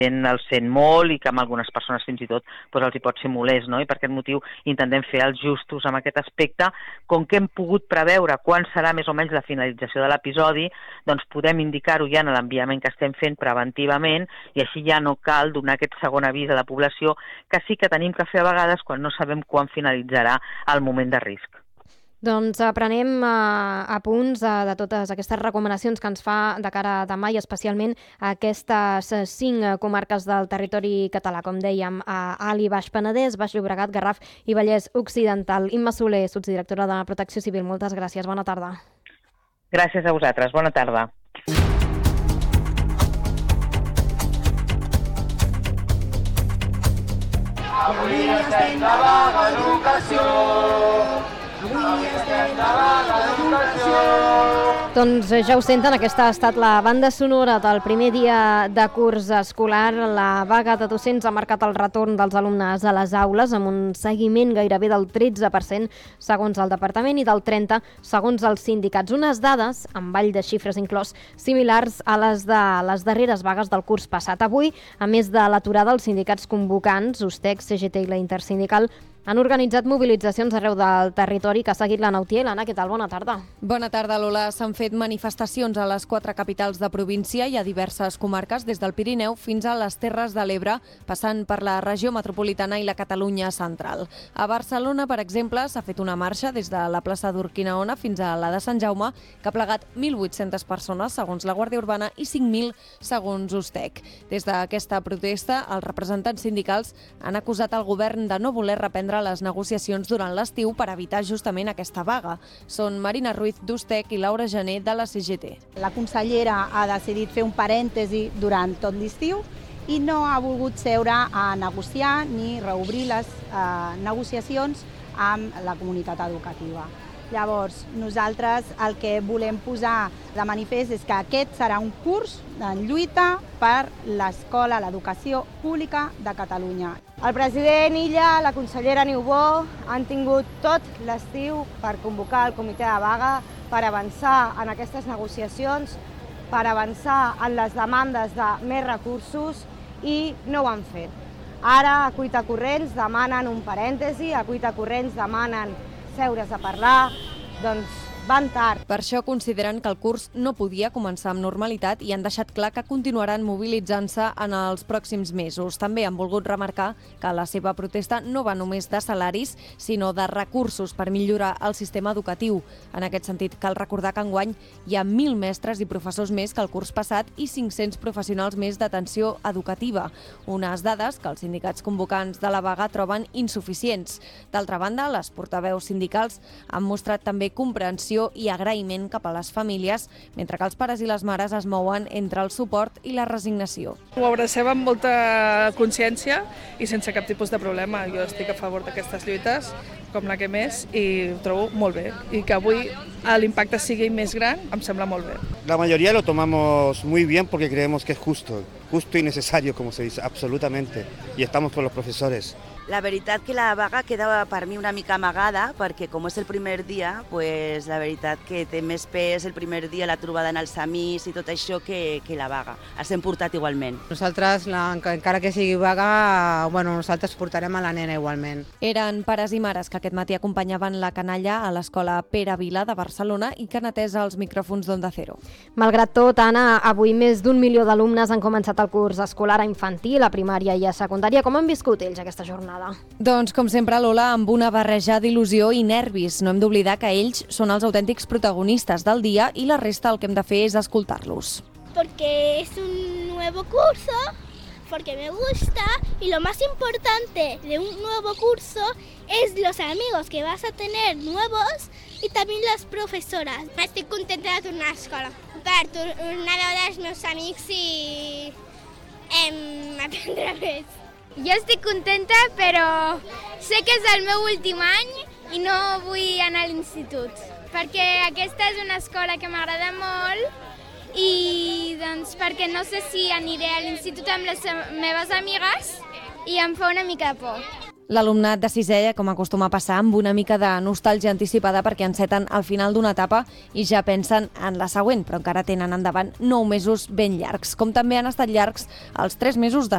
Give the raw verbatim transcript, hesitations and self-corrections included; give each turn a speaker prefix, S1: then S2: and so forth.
S1: el sent molt i que amb algunes persones fins i tot doncs els hi pot ser molest, no? I per aquest motiu intentem fer els justos amb aquest aspecte. Com que hem pogut preveure quan serà més o menys la finalització de l'episodi, doncs podem indicar-ho ja en l'enviament que estem fent preventivament i així ja no cal donar aquest segon avís a la població que sí que tenim que fer a vegades quan no sabem quan finalitzarà el moment de risc.
S2: Doncs aprenem a punts de totes aquestes recomanacions que ens fa de cara a demà i especialment a aquestes cinc comarques del territori català, com dèiem, a Alt i Baix Penedès, Baix Llobregat, Garraf i Vallès Occidental. Imma Soler, sotsdirectora de la Protecció Civil, moltes gràcies, bona tarda.
S1: Gràcies a vosaltres, bona tarda.
S3: Avui estem de vaga d'educació. Avui estem de vaga d'educació.
S2: Doncs ja ho senten, aquesta ha estat la banda sonora del primer dia de curs escolar. La vaga de docents ha marcat el retorn dels alumnes a les aules amb un seguiment gairebé del tretze per cent segons el departament i del trenta per cent segons els sindicats. Unes dades, amb ball de xifres inclòs, similars a les de les darreres vagues del curs passat. Avui, a més de l'aturada, els sindicats convocants, USTEC, C G T i la Intersindical, han organitzat mobilitzacions arreu del territori que ha seguit l'Anna Utiel. Anna, què tal? Bona tarda.
S4: Bona tarda, Lola. S'han fet manifestacions a les quatre capitals de província i a diverses comarques, des del Pirineu fins a les Terres de l'Ebre, passant per la regió metropolitana i la Catalunya central. A Barcelona, per exemple, s'ha fet una marxa des de la plaça d'Urquinaona fins a la de Sant Jaume, que ha plegat mil vuit-centes persones, segons la Guàrdia Urbana, i cinc mil, segons USTEC. Des d'aquesta protesta, els representants sindicals han acusat el govern de no voler reprendre les negociacions durant l'estiu per evitar justament aquesta vaga. Són Marina Ruiz d'USTEC i Laura Gené de la C G T.
S5: La consellera ha decidit fer un parèntesi durant tot l'estiu i no ha volgut seure a negociar ni reobrir les eh, negociacions amb la comunitat educativa. Llavors, nosaltres el que volem posar de manifest és que aquest serà un curs en lluita per l'escola, l'educació pública de Catalunya.
S6: El president Illa, la consellera Niubó han tingut tot l'estiu per convocar el comitè de vaga, per avançar en aquestes negociacions, per avançar en les demandes de més recursos i no ho han fet. Ara, a cuita corrents, demanen un parèntesi, a cuita corrents demanen seure's a parlar, doncs van tard.
S4: Per això consideren que el curs no podia començar amb normalitat i han deixat clar que continuaran mobilitzant-se en els pròxims mesos. També han volgut remarcar que la seva protesta no va només de salaris, sinó de recursos per millorar el sistema educatiu. En aquest sentit, cal recordar que enguany hi ha mil mestres i professors més que el curs passat i cinc-cents professionals més d'atenció educativa. Unes dades que els sindicats convocants de la vaga troben insuficients. D'altra banda, les portaveus sindicals han mostrat també comprensió i agraïment cap a les famílies, mentre que els pares i les mares es mouen entre el suport i la resignació.
S7: Ho abracem amb molta consciència i sense cap tipus de problema. Jo estic a favor d'aquestes lluites, com la que més, i ho trobo molt bé. I que avui l'impacte sigui més gran, em sembla molt bé.
S8: La mayoría lo tomamos muy bien porque creemos que es justo, justo y necesario, como se dice, absolutamente. Y estamos con los profesores.
S9: La veritat que la vaga queda per mi una mica amagada, perquè com és el primer dia, pues, la veritat que té més pes el primer dia, la trobada en els amics i tot això, que, que la vaga. Els hem portat igualment.
S10: Nosaltres, la, encara que sigui vaga, bueno, nosaltres portarem a la nena igualment.
S4: Eren pares i mares que aquest matí acompanyaven la canalla a l'escola Pere Vila de Barcelona i que han atès els micròfons d'Onda Cero.
S2: Malgrat tot, Anna, avui més d'un milió d'alumnes han començat el curs escolar a infantil, a primària i a secundària. Com han viscut ells aquesta jornada?
S4: Doncs, com sempre, Lola, amb una barreja d'il·lusió i nervis. No hem d'oblidar que ells són els autèntics protagonistes del dia i la resta el que hem de fer és escoltar-los.
S11: Porque es un nuevo curso, porque me gusta y lo más importante de un nuevo curso es los amigos que vas a tener nuevos y también las profesoras. Estic contenta de tornar a l'escola, per tornar a veure els meus amics i em, aprendre més.
S12: Jo estic contenta, però sé que és el meu últim any i no vull anar a l'institut, perquè aquesta és una escola que m'agrada molt i doncs perquè no sé si aniré a l'institut amb les meves amigues i em fa una mica de por.
S4: L'alumnat de sisè, com acostuma a passar, amb una mica de nostàlgia anticipada perquè enceten al final d'una etapa i ja pensen en la següent, però encara tenen endavant nou mesos ben llargs, com també han estat llargs els tres mesos de